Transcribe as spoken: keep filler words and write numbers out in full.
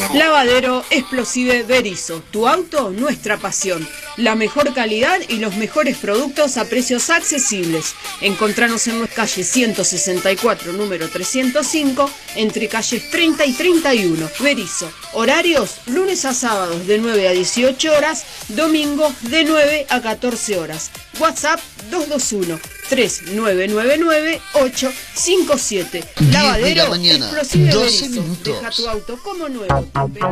Lavadero Explosive Berisso, tu auto, nuestra pasión. La mejor calidad y los mejores productos a precios accesibles. Encontranos en la calle ciento sesenta y cuatro, número trescientos cinco, entre calles treinta y treinta y uno. Berisso, horarios lunes a sábados de nueve a dieciocho horas, domingos de nueve a catorce horas. WhatsApp dos dos uno, tres nueve nueve nueve, ocho cinco siete. Lavadero mañana, Explosive doce Berisso. minutos. Deja tu auto como nuevo.